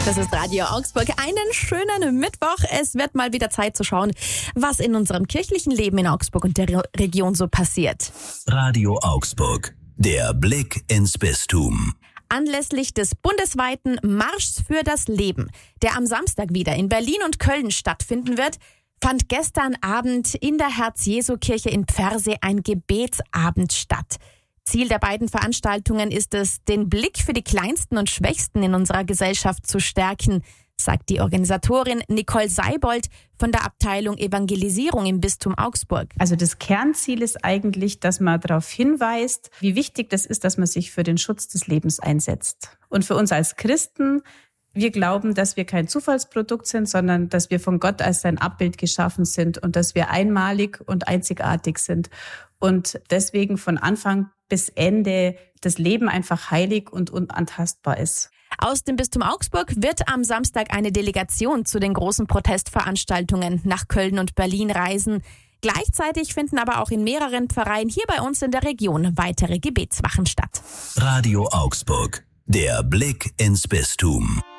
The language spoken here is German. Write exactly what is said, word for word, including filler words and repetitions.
Das ist Radio Augsburg. Einen schönen Mittwoch. Es wird mal wieder Zeit zu schauen, was in unserem kirchlichen Leben in Augsburg und der Re- Region so passiert. Radio Augsburg. Der Blick ins Bistum. Anlässlich des bundesweiten Marschs für das Leben, der am Samstag wieder in Berlin und Köln stattfinden wird, fand gestern Abend in der Herz-Jesu-Kirche in Pfersee ein Gebetsabend statt. Ziel der beiden Veranstaltungen ist es, den Blick für die Kleinsten und Schwächsten in unserer Gesellschaft zu stärken, sagt die Organisatorin Nicole Seibold von der Abteilung Evangelisierung im Bistum Augsburg. Also das Kernziel ist eigentlich, dass man darauf hinweist, wie wichtig das ist, dass man sich für den Schutz des Lebens einsetzt. Und für uns als Christen, wir glauben, dass wir kein Zufallsprodukt sind, sondern dass wir von Gott als sein Abbild geschaffen sind und dass wir einmalig und einzigartig sind. Und deswegen von Anfang bis Ende das Leben einfach heilig und unantastbar ist. Aus dem Bistum Augsburg wird am Samstag eine Delegation zu den großen Protestveranstaltungen nach Köln und Berlin reisen. Gleichzeitig finden aber auch in mehreren Pfarreien hier bei uns in der Region weitere Gebetswachen statt. Radio Augsburg. Der Blick ins Bistum.